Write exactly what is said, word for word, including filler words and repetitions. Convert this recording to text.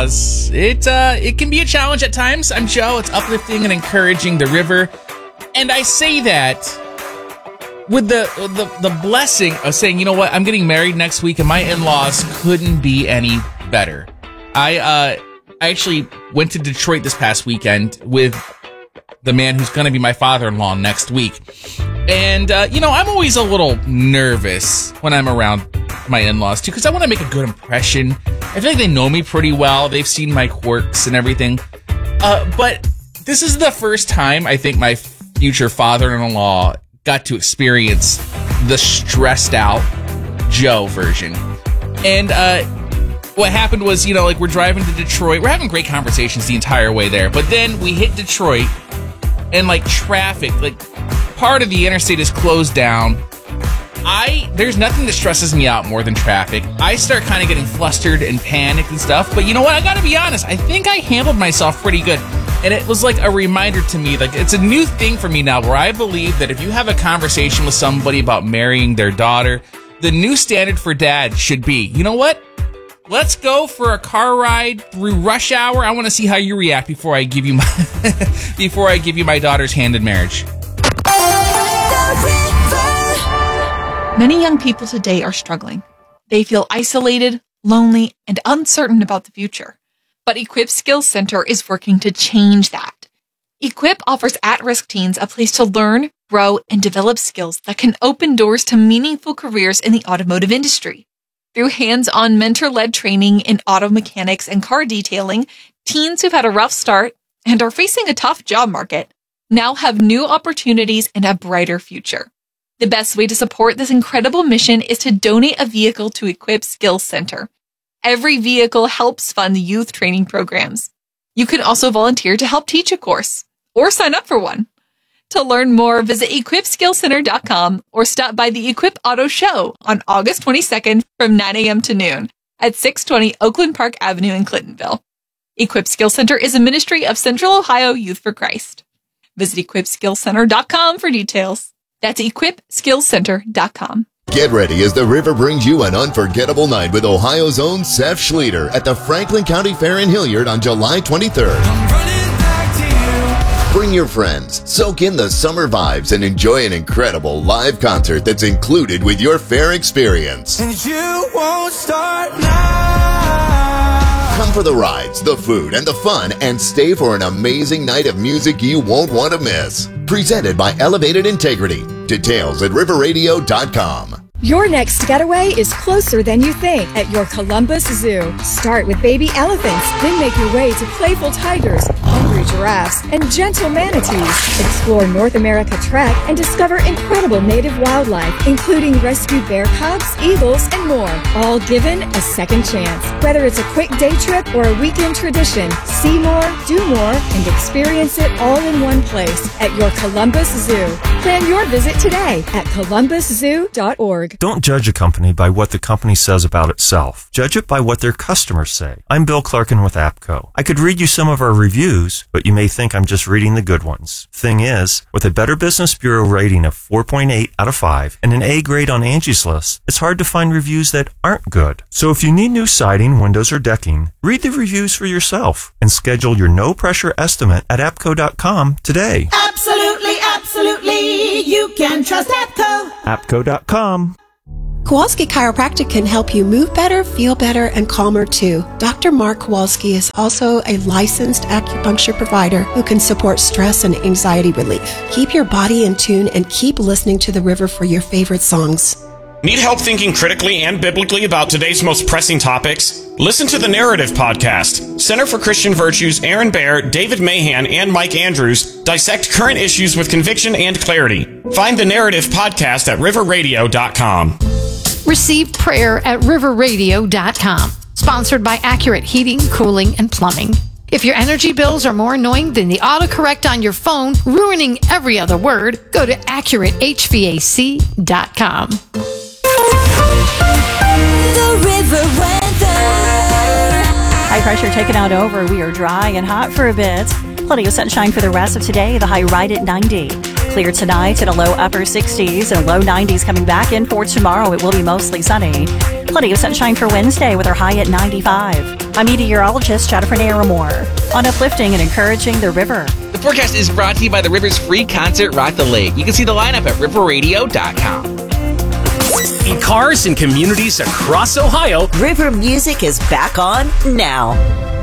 in-laws. It uh, it can be a challenge at times. I'm Joe. It's uplifting and encouraging the river. And I say that with the, the the blessing of saying, you know what, I'm getting married next week, and my in-laws couldn't be any better. I uh, I actually went to Detroit this past weekend with the man who's going to be my father-in-law next week. And, uh, you know, I'm always a little nervous when I'm around my in-laws, too, because I want to make a good impression. I feel like they know me pretty well. They've seen my quirks and everything. Uh, but this is the first time I think my future father-in-law got to experience the stressed-out Joe version. And uh, what happened was, you know, like, we're driving to Detroit. We're having great conversations the entire way there. But then we hit Detroit, and, like, traffic, like, part of the interstate is closed down. I there's nothing that stresses me out more than traffic. I start kind of getting flustered and panicked and stuff. But you know what? I gotta be honest. I think I handled myself pretty good. And it was like a reminder to me. Like, it's a new thing for me now where I believe that if you have a conversation with somebody about marrying their daughter, the new standard for dad should be, you know what? Let's go for a car ride through rush hour. I want to see how you react before I give you my before I give you my daughter's hand in marriage. Many young people today are struggling. They feel isolated, lonely, and uncertain about the future. But Equip Skills Center is working to change that. Equip offers at-risk teens a place to learn, grow, and develop skills that can open doors to meaningful careers in the automotive industry. Through hands-on mentor-led training in auto mechanics and car detailing, teens who've had a rough start and are facing a tough job market now have new opportunities and a brighter future. The best way to support this incredible mission is to donate a vehicle to Equip Skills Center. Every vehicle helps fund youth training programs. You can also volunteer to help teach a course or sign up for one. To learn more, visit equip skills center dot com or stop by the Equip Auto Show on August twenty-second from nine a.m. to noon at six twenty Oakland Park Avenue in Clintonville. Equip Skills Center is a ministry of Central Ohio Youth for Christ. Visit equip skills center dot com for details. That's equip skills center dot com. Get ready as the river brings you an unforgettable night with Ohio's own Seth Schlueter at the Franklin County Fair in Hilliard on July twenty-third. Bring your friends, soak in the summer vibes, and enjoy an incredible live concert that's included with your fair experience. And you won't start now. Come for the rides, the food, and the fun, and stay for an amazing night of music you won't want to miss. Presented by Elevated Integrity. Details at river radio dot com. Your next getaway is closer than you think at your Columbus Zoo. Start with baby elephants, then make your way to playful tigers, hungry giraffes, and gentle manatees. Explore North America Trek and discover incredible native wildlife, including rescued bear cubs, eagles, and more, all given a second chance. Whether it's a quick day trip or a weekend tradition, see more, do more, and experience it all in one place at your Columbus Zoo. Plan your visit today at columbus zoo dot org. Don't judge a company by what the company says about itself. Judge it by what their customers say. I'm Bill Clarkin with APCO. I could read you some of our reviews, but you may think I'm just reading the good ones. Thing is, with a Better Business Bureau rating of four point eight out of five and an A grade on Angie's List, it's hard to find reviews that aren't good. So if you need new siding, windows, or decking, read the reviews for yourself and schedule your no-pressure estimate at A P C O dot com today. Absolutely, absolutely. You can trust APCO. A P C O dot com. Kowalski Chiropractic can help you move better, feel better, and calmer too. Doctor Mark Kowalski is also a licensed acupuncture provider who can support stress and anxiety relief. Keep your body in tune and keep listening to the river for your favorite songs. Need help thinking critically and biblically about today's most pressing topics? Listen to the Narrative Podcast. Center for Christian Virtues, Aaron Baer, David Mahan, and Mike Andrews dissect current issues with conviction and clarity. Find the Narrative Podcast at river radio dot com. Receive prayer at river radio dot com. Sponsored by Accurate Heating, Cooling, and Plumbing. If your energy bills are more annoying than the autocorrect on your phone, ruining every other word, go to accurate h v a c dot com. The river weather. High pressure taking out over. We are dry and hot for a bit. Plenty of sunshine for the rest of today. The high right at ninety. clear tonight and a low upper sixties and low nineties coming back in for tomorrow. It will be mostly sunny. Plenty of sunshine for Wednesday with our high at ninety-five. I'm meteorologist Jennifer Naramore on uplifting and encouraging the river. The forecast is brought to you by the River's free concert, Rock the Lake. You can see the lineup at river radio dot com. In cars and communities across Ohio, River Music is back on now.